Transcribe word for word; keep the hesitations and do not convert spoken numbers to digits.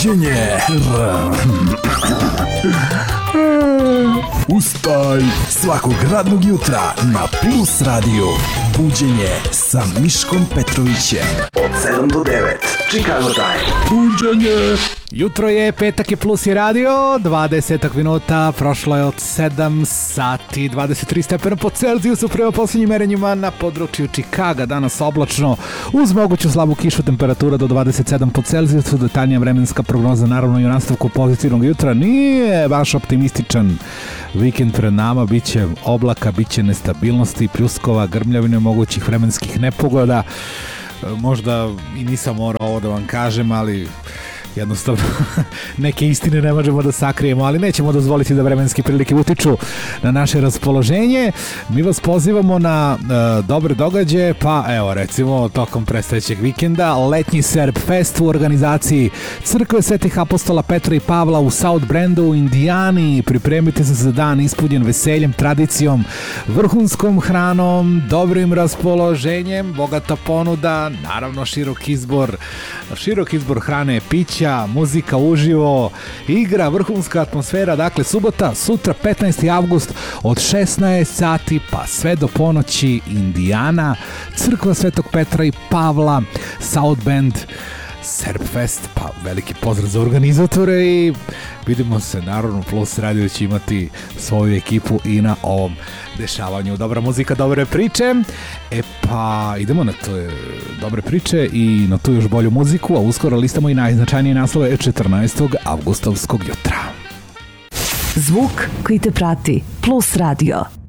Buđenje. Ustaj svakog radnog jutra na Plus Radio. Buđenje sa Miškom Petrovićem od sedam do devet. Chicago Time. Buđenje. Jutro je, petak je, Plus je radio, dvadeset minuta, prošlo je od sedam sati, dvadeset tri stepena po Celzijusu prema posljednjim merenjima na području Čikaga. Danas oblačno, uz moguću slabu kišu, temperatura do dvadeset sedam po Celzijusu, detaljnija vremenska prognoza naravno i u nastavku pozitivnog jutra. Nije baš optimističan vikend pred nama, bit će oblaka, bit će nestabilnosti, pljuskova, grmljavine, mogućih vremenskih nepogoda. Možda i nisam morao ovo da vam kažem, ali jednostavno neke istine ne možemo da sakrijemo, ali nećemo dozvoliti da vremenske prilike utiču na naše raspoloženje. Mi vas pozivamo na uh, dobre događaje, pa evo recimo tokom predstojećeg vikenda letnji Serb Fest u organizaciji Crkve Svetih apostola Petra i Pavla u South Brandu u Indijani. Pripremite se za dan ispunjen veseljem, tradicijom, vrhunskom hranom, dobrim raspoloženjem, bogata ponuda, naravno širok izbor širok izbor hrane, pića, muzika uživo, igra, vrhunska atmosfera. Dakle, subota, sutra petnaesti avgust od šesnaest sati pa sve do ponoći, Indijana, Crkva Svetog Petra i Pavla, South Bend, Serbfest, pa veliki pozdrav za organizatore i vidimo se, naravno Plus Radio će imati svoju ekipu i na ovom dešavanju. Dobra muzika, dobre priče. E pa idemo na te dobre priče i na tu još bolju muziku, a uskoro listamo i najznačajnije naslove četrnaestog avgustovskog jutra. Zvuk koji te prati. Plus Radio.